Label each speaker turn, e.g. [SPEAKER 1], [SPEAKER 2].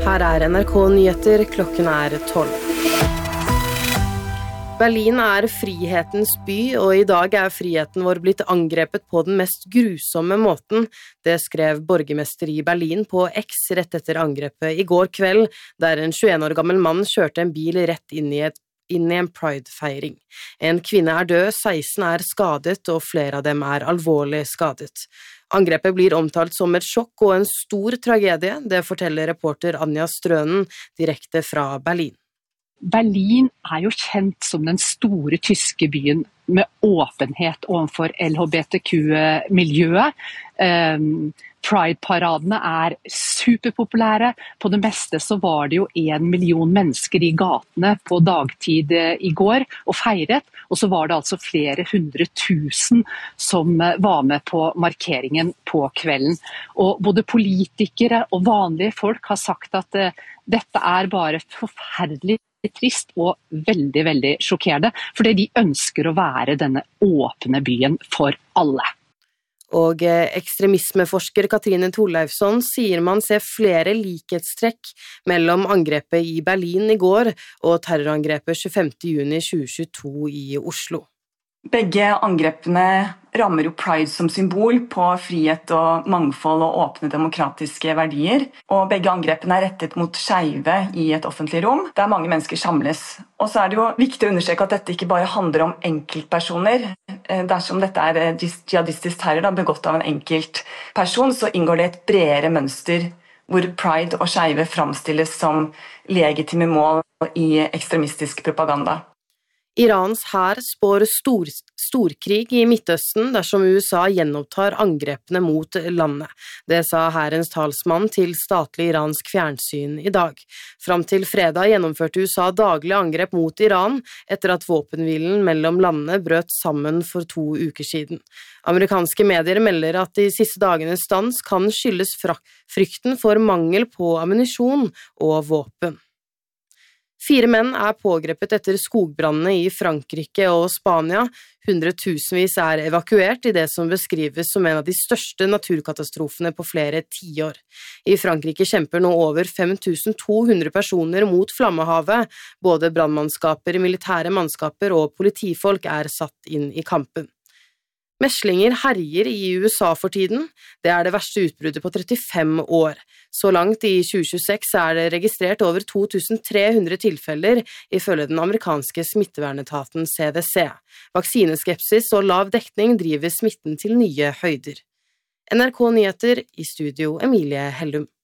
[SPEAKER 1] Her NRK Nyheter, klokken 12. Berlin frihetens by, og I dag friheten vår blitt angrepet på den mest grusomme måten. Det skrev borgermester I Berlin på X rett etter angrepet I går kveld, der en 21 år gammel mann kjørte en bil rett inn I en Pride-feiring. En kvinne død, 16 skadet, og flere av dem alvorlig skadet. Angrepet blir omtalt som et sjokk og en stor tragedie, det forteller reporter Anja Strønen direkte fra Berlin.
[SPEAKER 2] Berlin jo kjent som den store tyske byen med åpenhet overfor LHBTQ-miljøet. Pride-paradene superpopulære. På det meste så var det jo 1 million mennesker I gatene på dagtid I går og feiret, og så var det altså flere 100 000 som var med på markeringen på kvelden. Og både politikere og vanlige folk har sagt at dette bare forferdelig trist og veldig, veldig sjokkerende, fordi de ønsker å være denne åpne byen for alle.
[SPEAKER 1] Og ekstremismeforsker Katrine Thorleifsson sier man ser flere likhetstrekk mellom angrepet I Berlin I går og terrorangrepet 25. juni 2022 I Oslo.
[SPEAKER 3] Begge angrepene rammer jo Pride som symbol på frihet og mangfold og åpne demokratiske verdier. Og begge angrepene rettet mot skeive I et offentlig rom, der mange mennesker samles. Og så det jo viktig å understreke at dette ikke bare handler om enkeltpersoner. Dersom dette jihadistisk terror begått av en enkelt person, så inngår det et bredere mønster hvor Pride og skeive framstilles som legitime mål I ekstremistisk propaganda.
[SPEAKER 1] Irans hær spår storkrig I Midtøsten dersom USA gjenopptar angrepene mot landet. Det sa hærens talsmann til statlig iransk fjernsyn I dag. Fram til fredag gjennomførte USA daglig angrep mot Iran etter at våpenhvilen mellom landene brøt sammen for 2 uker siden. Amerikanske medier melder at de siste dagenes stans kan skyldes frykten for mangel på ammunisjon og våpen. 4 menn pågrepet etter skogbrannene I Frankrike og Spania. Hundretusenvis evakuert I det som beskrives som en av de største naturkatastrofene på flere tiår. I Frankrike kjemper nå over 5200 personer mot flammehavet. Både brannmannskaper, militære mannskaper og politifolk satt inn I kampen. Meslinger herjer I USA for tiden. Det det verste utbruddet på 35 år. Så langt I 2026 det registrert over 2300 tilfeller, ifølge den amerikanske smittevernetaten CDC. Vaksineskepsis og lav dekning driver smitten til nye høyder. NRK Nyheter I studio Emilie Hellum.